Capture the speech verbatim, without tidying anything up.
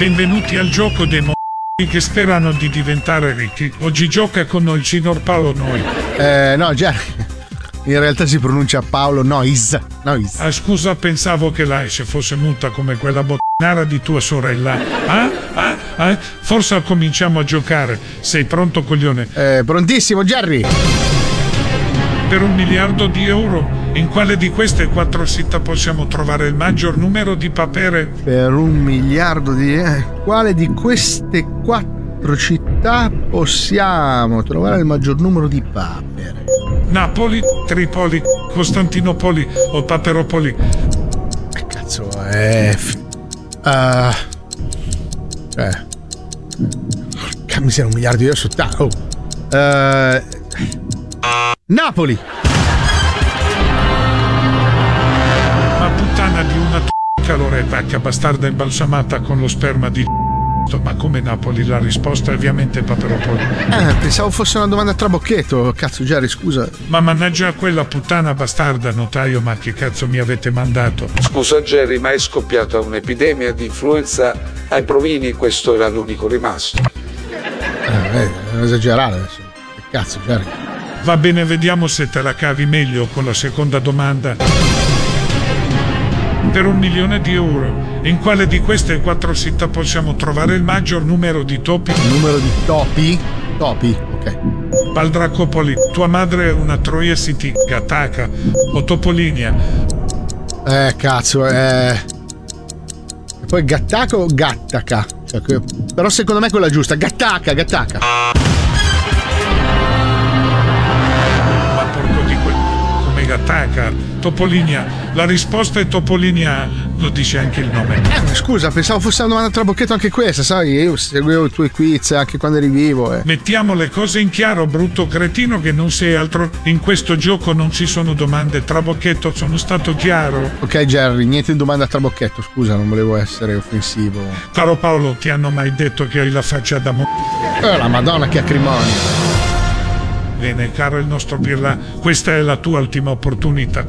Benvenuti al gioco dei mo***i che sperano di diventare ricchi. Oggi gioca con noi il signor Paolo Noi. Eh, no, già. In realtà si pronuncia Paolo Nois. Nois. Ah, scusa, pensavo che la S fosse muta come quella bottinara di tua sorella. Ah? Ah? Ah? Forse cominciamo a giocare. Sei pronto, coglione? Eh, prontissimo, Jerry. Per un miliardo di euro, in quale di queste quattro città possiamo trovare il maggior numero di papere? Per un miliardo di... Eh, quale di queste quattro città possiamo trovare il maggior numero di papere? Napoli, Tripoli, Costantinopoli o Paperopoli? Eh, cazzo, eh... Uh, cioè... Miseria, un miliardo di euro su ta... Oh. Uh, Napoli! Ma puttana di una t***a Loretta bastarda imbalsamata con lo sperma di ma come Napoli? La risposta è ovviamente Paperopoli. Eh, pensavo fosse una domanda a trabocchetto. Cazzo, Jerry, scusa. Ma mannaggia quella puttana bastarda, notaio, ma che cazzo mi avete mandato? Scusa Jerry, ma è scoppiata un'epidemia di influenza ai provini, questo era l'unico rimasto. Eh, eh, non esagerare adesso. Che cazzo, Jerry? Va bene, vediamo se te la cavi meglio con la seconda domanda. Per un milione di euro, in quale di queste quattro città possiamo trovare il maggior numero di topi? Numero di topi? Topi, ok. Paldracopoli, tua madre è una Troia City, Gattaca o Topolinia? Eh, cazzo, eh... E poi Gattaca o Gattaca? Cioè, que... Però secondo me è quella giusta, Gattaca, Gattaca. Ma porco di quel... come Gattaca? Topolinia, la risposta è Topolinia, lo dice anche il nome. Eh, scusa, pensavo fosse una domanda a trabocchetto anche questa, sai? Io seguivo i tuoi quiz anche quando eri vivo. Eh. Mettiamo le cose in chiaro, brutto cretino, che non sei altro. In questo gioco non ci sono domande trabocchetto, sono stato chiaro. Ok, Jerry, niente domanda a trabocchetto, scusa, non volevo essere offensivo. Caro Paolo, ti hanno mai detto che hai la faccia da mo... Eh, la Madonna, che acrimonia. Bene, caro il nostro Pirla, questa è la tua ultima opportunità.